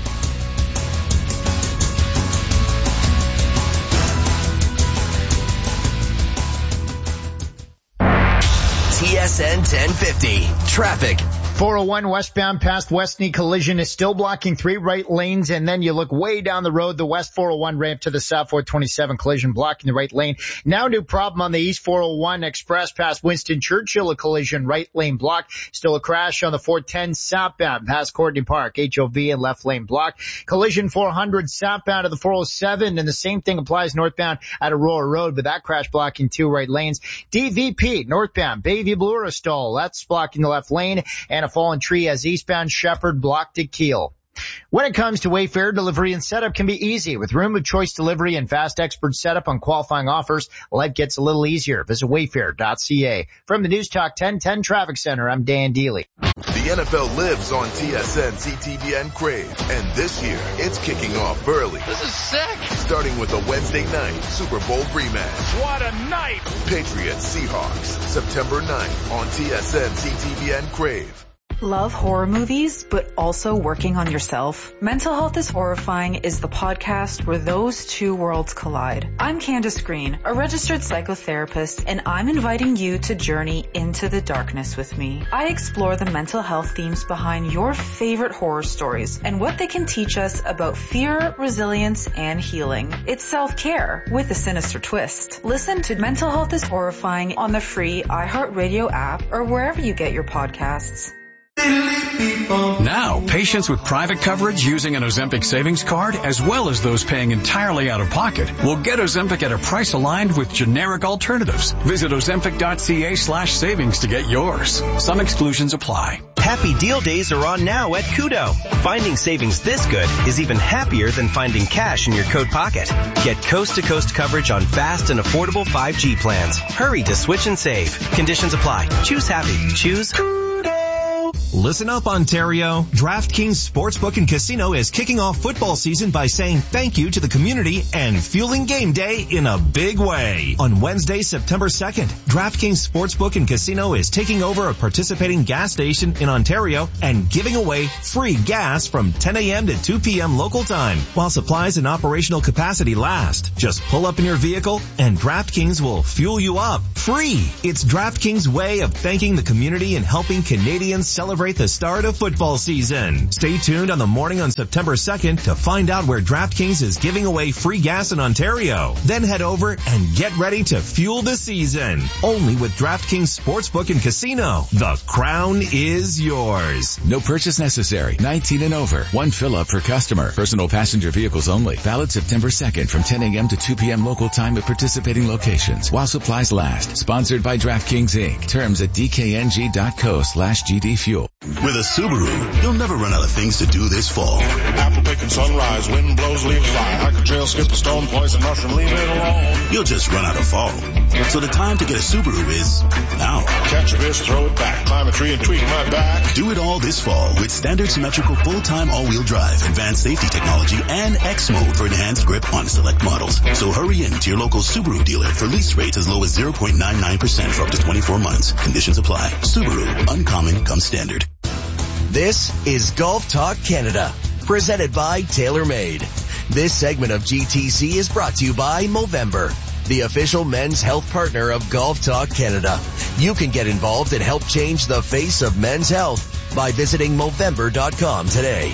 TSN 1050. Traffic. 401 westbound past Westney Collision is still blocking 3 right lanes, and then you look way down the road, the West 401 ramp to the South 427 Collision blocking the right lane. Now new problem on the East 401 Express past Winston Churchill, a collision, right lane block. Still a crash on the 410 southbound past Courtney Park, HOV and left lane block. Collision 400 southbound to the 407, and the same thing applies northbound at Aurora Road, but that crash blocking 2 right lanes. DVP northbound Bayview Blue stall, that's blocking the left lane, and a fallen tree as eastbound Shepherd blocked at Kiel. When it comes to Wayfair, delivery and setup can be easy. With room of choice delivery and fast expert setup on qualifying offers, life gets a little easier. Visit wayfair.ca. From the News Talk 1010 Traffic Center, I'm Dan Deely. The NFL lives on TSN, CTV, and Crave. And this year, it's kicking off early. This is sick. Starting with a Wednesday night Super Bowl rematch. What a night. Patriots Seahawks, September 9th on TSN, CTV, and Crave. Love horror movies, but also working on yourself? Mental Health is Horrifying is the podcast where those two worlds collide. I'm Candace Green, a registered psychotherapist, and I'm inviting you to journey into the darkness with me. I explore the mental health themes behind your favorite horror stories and what they can teach us about fear, resilience, and healing. It's self-care with a sinister twist. Listen to Mental Health is Horrifying on the free iHeartRadio app or wherever you get your podcasts. Now, patients with private coverage using an Ozempic savings card, as well as those paying entirely out of pocket, will get Ozempic at a price aligned with generic alternatives. Visit Ozempic.ca/savings to get yours. Some exclusions apply. Happy Deal Days are on now at Kudo. Finding savings this good is even happier than finding cash in your coat pocket. Get coast-to-coast coverage on fast and affordable 5G plans. Hurry to switch and save. Conditions apply. Choose happy. Choose Listen up, Ontario. DraftKings Sportsbook and Casino is kicking off football season by saying thank you to the community and fueling game day in a big way. On Wednesday, September 2nd, DraftKings Sportsbook and Casino is taking over a participating gas station in Ontario and giving away free gas from 10 a.m. to 2 p.m. local time while supplies and operational capacity last. Just pull up in your vehicle and DraftKings will fuel you up free. It's DraftKings' way of thanking the community and helping Canadians celebrate the start of football season. Stay tuned on the morning on September 2nd to find out where DraftKings is giving away free gas in Ontario. Then head over and get ready to fuel the season. Only with DraftKings Sportsbook and Casino. The crown is yours. No purchase necessary. 19 and over. One fill-up per customer. Personal passenger vehicles only. Valid September 2nd from 10 a.m. to 2 p.m. local time at participating locations. While supplies last. Sponsored by DraftKings Inc. Terms at dkng.co/GDfuel. With a Subaru, you'll never run out of things to do this fall. Apple picking sunrise, wind blows, leaves fly. Hike a trail, skip a stone, poison mushroom, leave it alone. You'll just run out of fall. So the time to get a Subaru is now. Catch a fish, throw it back, climb a tree and tweak my back. Do it all this fall with standard symmetrical full-time all-wheel drive, advanced safety technology, and X mode for enhanced grip on select models. So hurry in to your local Subaru dealer for lease rates as low as 0.99% for up to 24 months. Conditions apply. Subaru, uncommon comes standard. This is Golf Talk Canada, presented by TaylorMade. This segment of GTC is brought to you by Movember, the official men's health partner of Golf Talk Canada. You can get involved and help change the face of men's health by visiting Movember.com today.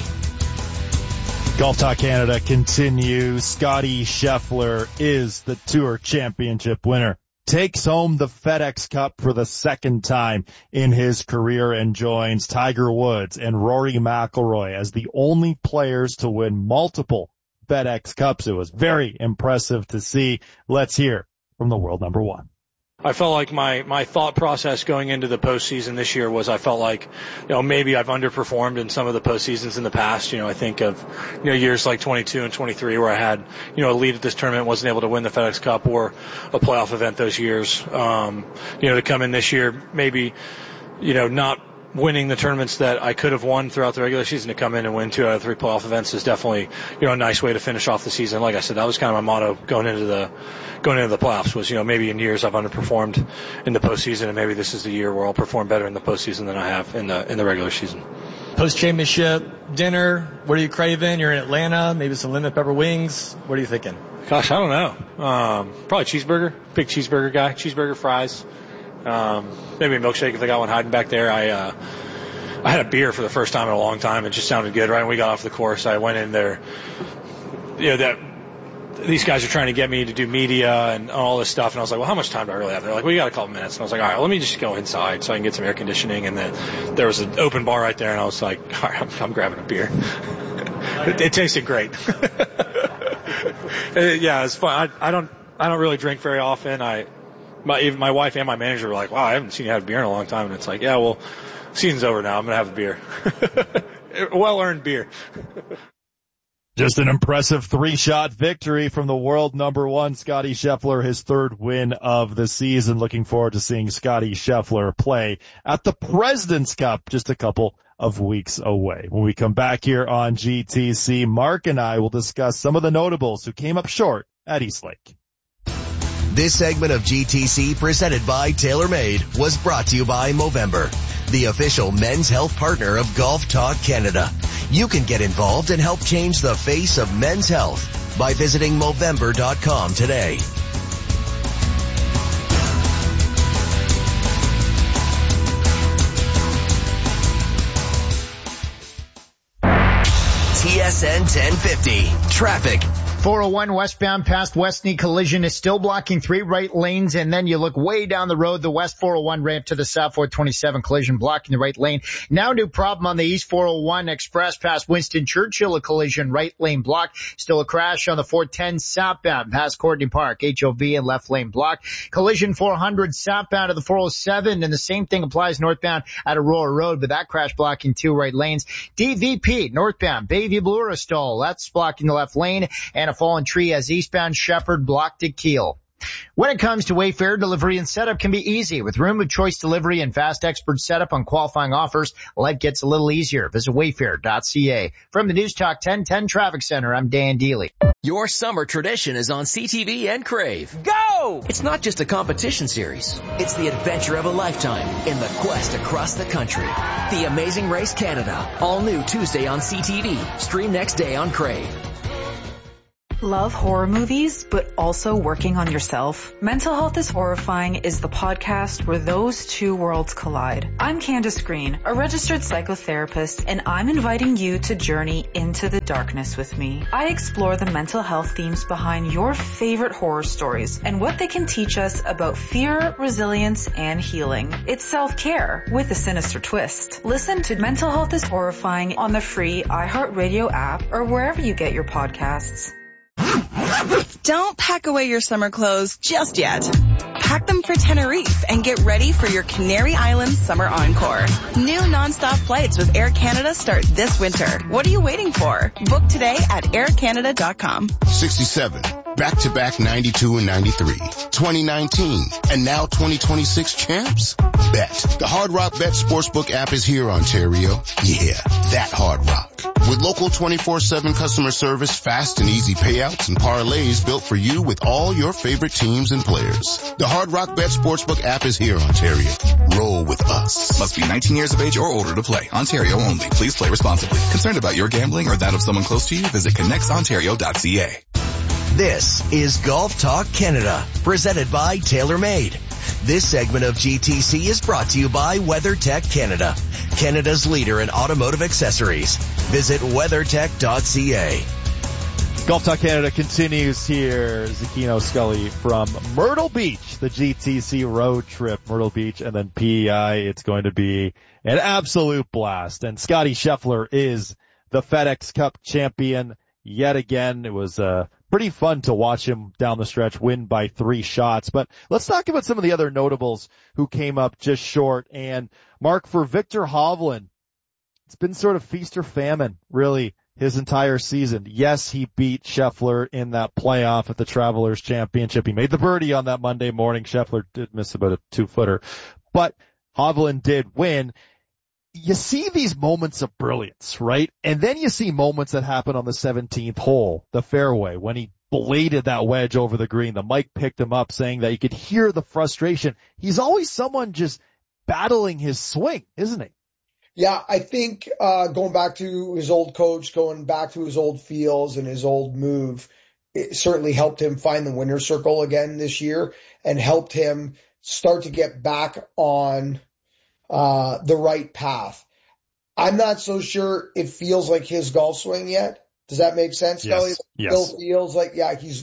Golf Talk Canada continues. Scotty Scheffler is the Tour Championship winner. Takes home the FedEx Cup for the second time in his career and joins Tiger Woods and Rory McIlroy as the only players to win multiple FedEx Cups. It was very impressive to see. Let's hear from the world number one. I felt like my thought process going into the postseason this year was I felt like, maybe I've underperformed in some of the postseasons in the past. I think of, years like 22 and 23 where I had, a lead at this tournament, wasn't able to win the FedEx Cup or a playoff event those years. To come in this year, maybe, not winning the tournaments that I could have won throughout the regular season, to come in and win 2 out of 3 playoff events is definitely, a nice way to finish off the season. Like I said, that was kind of my motto going into the playoffs was, maybe in years I've underperformed in the postseason, and maybe this is the year where I'll perform better in the postseason than I have in the regular season. Post-championship dinner, what are you craving? You're in Atlanta, maybe some lemon pepper wings. What are you thinking? Gosh, I don't know. Probably cheeseburger. Big cheeseburger guy. Cheeseburger, fries. Maybe a milkshake if they got one hiding back there. I had a beer for the first time in a long time. It just sounded good. Right when we got off the course, I went in there. These guys are trying to get me to do media and all this stuff. And I was like, well, how much time do I really have? They're like, well, you got a couple minutes. And I was like, all right, let me just go inside so I can get some air conditioning. And then there was an open bar right there. And I was like, all right, I'm grabbing a beer. It tasted great. Yeah, it's fun. I don't really drink very often. Even my wife and my manager were like, wow, I haven't seen you have a beer in a long time. And it's like, yeah, well, season's over now. I'm going to have a beer. Well-earned beer. Just an impressive 3-shot victory from the world number one, Scotty Scheffler, his 3rd win of the season. Looking forward to seeing Scotty Scheffler play at the President's Cup just a couple of weeks away. When we come back here on GTC, Mark and I will discuss some of the notables who came up short at Eastlake. This segment of GTC, presented by TaylorMade, was brought to you by Movember, the official men's health partner of Golf Talk Canada. You can get involved and help change the face of men's health by visiting Movember.com today. TSN 1050. Traffic. 401 westbound past Westney collision is still blocking 3 right lanes, and then you look way down the road, the West 401 ramp to the South 427 collision blocking the right lane. Now new problem on the East 401 express past Winston Churchill, a collision right lane block. Still a crash on the 410 southbound past Courtney Park, HOV and left lane block. Collision 400 southbound to the 407, and the same thing applies northbound at Aurora Road, but that crash blocking 2 right lanes. DVP northbound Bayview Blue Aristol, that's blocking the left lane, and a fallen tree as eastbound Shepherd blocked at Kiel. When it comes to Wayfair, delivery and setup can be easy. With room of choice delivery and fast expert setup on qualifying offers, life gets a little easier. Visit wayfair.ca. From the News Talk 1010 Traffic Center, I'm Dan Deely. Your summer tradition is on CTV and Crave. Go! It's not just a competition series. It's the adventure of a lifetime in the quest across the country. The Amazing Race Canada. All new Tuesday on CTV. Stream next day on Crave. Love horror movies, but also working on yourself? Mental Health is Horrifying is the podcast where those two worlds collide. I'm Candace Green, a registered psychotherapist, and I'm inviting you to journey into the darkness with me. I explore the mental health themes behind your favorite horror stories and what they can teach us about fear, resilience, and healing. It's self-care with a sinister twist. Listen to Mental Health is Horrifying on the free iHeartRadio app or wherever you get your podcasts. Don't pack away your summer clothes just yet. Pack them for Tenerife and get ready for your Canary Islands summer encore. New nonstop flights with Air Canada start this winter. What are you waiting for? Book today at aircanada.com. 67, back-to-back 92 and 93, 2019, and now 2026 champs? Bet. The Hard Rock Bet Sportsbook app is here, Ontario. Yeah, that Hard Rock. With local 24/7 customer service, fast and easy payouts, and parlays built for you with all your favorite teams and players. The Hard Rock Bet Sportsbook app is here, Ontario. Roll with us. Must be 19 years of age or older to play. Ontario only. Please play responsibly. Concerned about your gambling or that of someone close to you? Visit connectsontario.ca. This is Golf Talk Canada, presented by TaylorMade. This segment of GTC is brought to you by WeatherTech Canada, Canada's leader in automotive accessories. Visit weathertech.ca. Golf Talk Canada continues here. Zucchino Scully from Myrtle Beach, the GTC road trip, Myrtle Beach and then PEI. It's going to be an absolute blast. And Scotty Scheffler is the FedEx Cup champion yet again. It was pretty fun to watch him down the stretch win by 3 shots. But let's talk about some of the other notables who came up just short. And Mark, for Viktor Hovland, it's been sort of feast or famine, really, his entire season. Yes, he beat Scheffler in that playoff at the Travelers Championship. He made the birdie on that Monday morning. Scheffler did miss about a 2-footer, but Hovland did win. You see these moments of brilliance, right? And then you see moments that happen on the 17th hole, the fairway, when he bladed that wedge over the green. The mic picked him up saying that you could hear the frustration. He's always someone just battling his swing, isn't he? Yeah, I think going back to his old coach, going back to his old feels and his old move, it certainly helped him find the winner's circle again this year and helped him start to get back on the right path. I'm not so sure it feels like his golf swing yet. Does that make sense, Kelly? Yes. Still feels like, yeah, he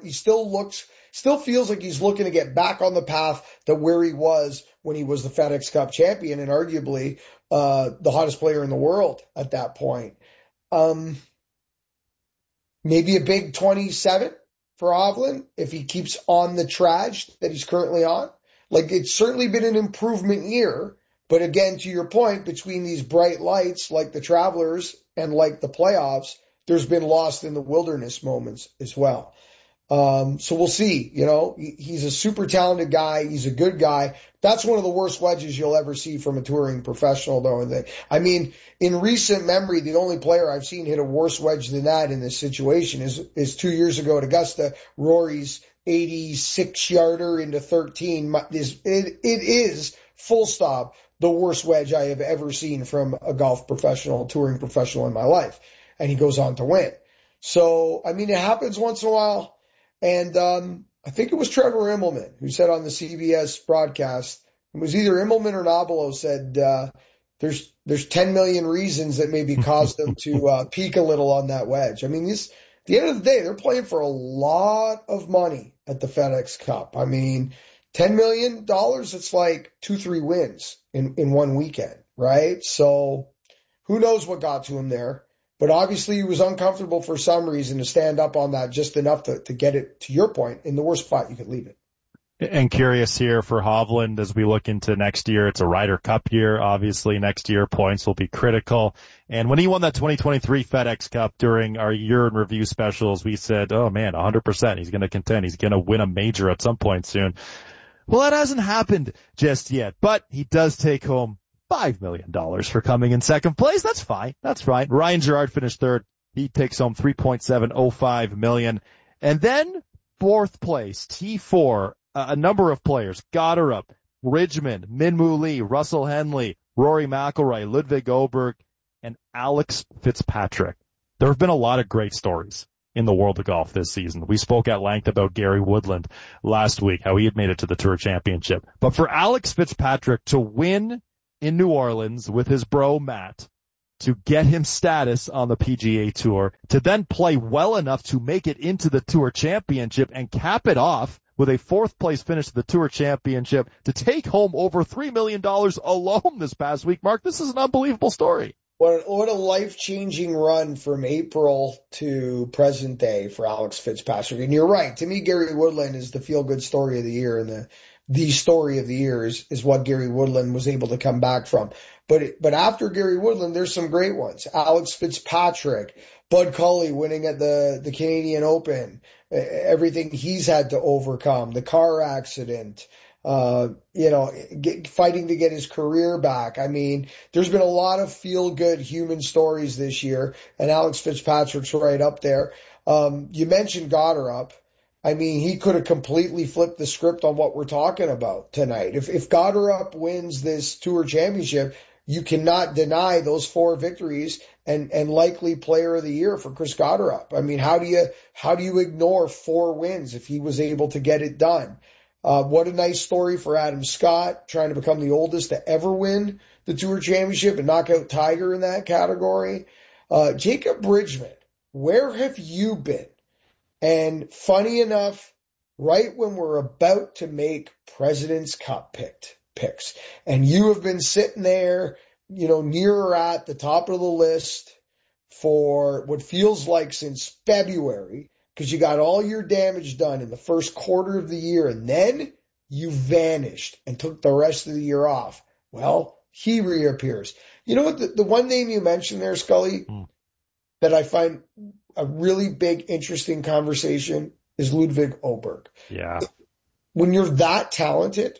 still feels like he's looking to get back on the path to where he was when he was the FedEx Cup champion and arguably the hottest player in the world at that point. Maybe a big 27 for Hovland if he keeps on the traj that he's currently on. Like, it's certainly been an improvement year. But again, to your point, between these bright lights like the Travelers and like the playoffs, there's been lost in the wilderness moments as well. So we'll see. You know, he's a super talented guy. He's a good guy. That's one of the worst wedges you'll ever see from a touring professional, though. I mean, in recent memory, the only player I've seen hit a worse wedge than that in this situation is 2 years ago at Augusta. Rory's 86-yarder into 13 it is full stop the worst wedge I have ever seen from a golf professional, touring professional in my life. And he goes on to win. So, I mean, it happens once in a while. And I think it was Trevor Immelman who said on the CBS broadcast, it was either Immelman or Nobilo said, there's 10 million reasons that maybe caused them to peak a little on that wedge. I mean, the end of the day, they're playing for a lot of money at the FedEx Cup. I mean, $10 million, it's like 2-3 wins in one weekend, right? So who knows what got to him there. But obviously he was uncomfortable for some reason to stand up on that just enough to get it, to your point, in the worst spot you could leave it. And curious here for Hovland as we look into next year. It's a Ryder Cup year. Obviously next year points will be critical. And when he won that 2023 FedEx Cup during our year in review specials, we said, oh man, 100%. He's going to contend. He's going to win a major at some point soon. Well, that hasn't happened just yet, but he does take home $5 million for coming in second place. That's fine. That's fine. Ryan Gerard finished third. He takes home $3.705 million. And then fourth place, T4. A number of players, Goddard, Bridgman, Minwoo Lee, Russell Henley, Rory McIlroy, Ludwig Oberg, and Alex Fitzpatrick. There have been a lot of great stories in the world of golf this season. We spoke at length about Gary Woodland last week, how he had made it to the Tour Championship. But for Alex Fitzpatrick to win in New Orleans with his bro Matt, to get him status on the PGA Tour, to then play well enough to make it into the Tour Championship and cap it off with a fourth place finish to the Tour Championship, to take home over $3 million alone this past week. Mark, this is an unbelievable story. What a life-changing run from April to present day for Alex Fitzpatrick. And you're right. To me, Gary Woodland is the feel-good story of the year, and the story of the year is what Gary Woodland was able to come back from. But after Gary Woodland, there's some great ones. Alex Fitzpatrick, Bud Culley winning at the Canadian Open, everything he's had to overcome, the car accident, fighting to get his career back. I mean, there's been a lot of feel-good human stories this year, and Alex Fitzpatrick's right up there. You mentioned Goddard. I mean, he could have completely flipped the script on what we're talking about tonight. If Goddard wins this Tour Championship, you cannot deny those 4 victories and likely player of the year for Chris Goddard. I mean, how do you ignore 4 wins if he was able to get it done? What a nice story for Adam Scott, trying to become the oldest to ever win the Tour Championship and knock out Tiger in that category. Jacob Bridgman, where have you been? And funny enough, right when we're about to make President's Cup picks, and you have been sitting there, near or at the top of the list for what feels like since February, because you got all your damage done in the first quarter of the year, and then you vanished and took the rest of the year off. Well, he reappears. You know what? The one name you mentioned there, Scully, that I find a really big, interesting conversation is Ludwig Oberg. Yeah. When you're that talented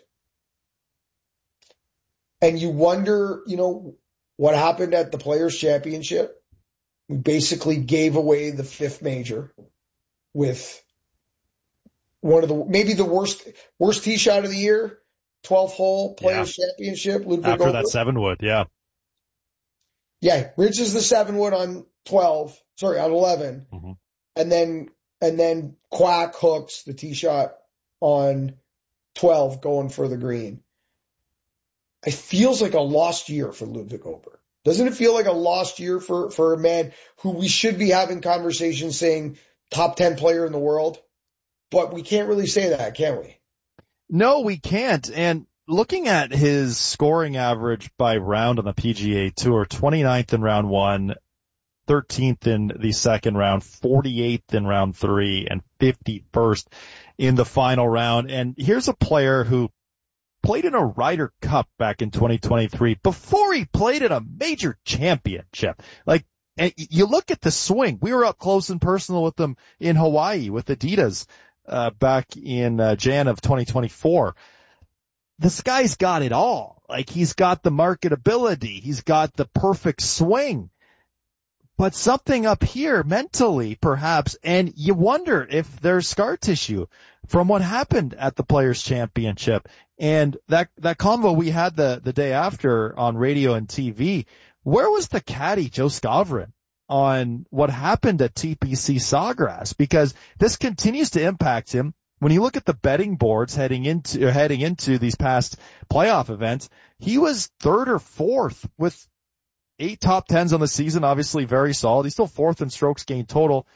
and you wonder, what happened at the Players' Championship, we basically gave away the 5th major with one of maybe the worst tee shot of the year, 12th hole Players' Championship. Ludwig After Oberg. that 7-wood, yeah. Yeah, reaches the 7-wood on 11. Mm-hmm. And then Quack hooks the tee shot on 12 going for the green. It feels like a lost year for Ludwig Oberg. Doesn't it feel like a lost year for a man who we should be having conversations saying top 10 player in the world? But we can't really say that, can we? No, we can't. And looking at his scoring average by round on the PGA Tour, 29th in round 1, 13th in the second round, 48th in round 3, and 51st in the final round. And here's a player who played in a Ryder Cup back in 2023 before he played in a major championship. And you look at the swing. We were up close and personal with them in Hawaii with Adidas back in Jan of 2024. This guy's got it all. He's got the marketability. He's got the perfect swing. But something up here mentally, perhaps, and you wonder if there's scar tissue from what happened at the Players' Championship. And that convo we had the day after on radio and TV, where was the caddy, Joe Scavron, on what happened at TPC Sawgrass? Because this continues to impact him. When you look at the betting boards heading into these past playoff events, he was 3rd or 4th with 8 top 10s on the season, obviously very solid. He's still 4th in strokes gained total.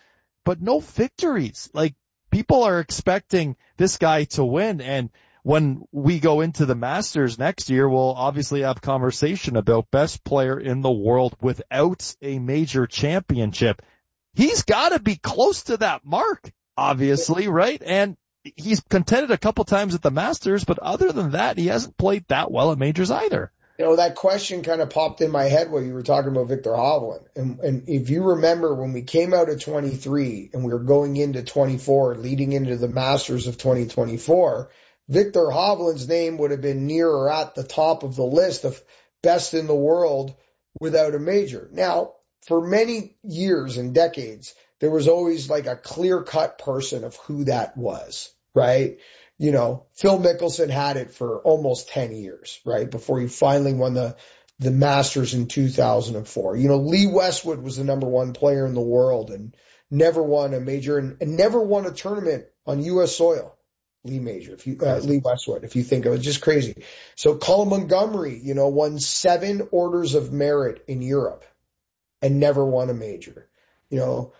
but no victories. Like, people are expecting this guy to win, and when we go into the Masters next year, we'll obviously have conversation about best player in the world without a major championship. He's got to be close to that mark, obviously, right? And he's contended a couple times at the Masters, but other than that, he hasn't played that well at majors either. You know, that question kind of popped in my head while you were talking about Viktor Hovland. And if you remember when we came out of 23 and we were going into 24, leading into the Masters of 2024, Viktor Hovland's name would have been near or at the top of the list of best in the world without a major. Now, for many years and decades, there was always like a clear-cut person of who that was, right? You know, Phil Mickelson had it for almost 10 years, right? Before he finally won the Masters in 2004. You know, Lee Westwood was the number one player in the world and never won a major and never won a tournament on U.S. soil. Lee Westwood, if you think of it, just crazy. So Colin Montgomery, you know, won 7 orders of merit in Europe and never won a major. You know,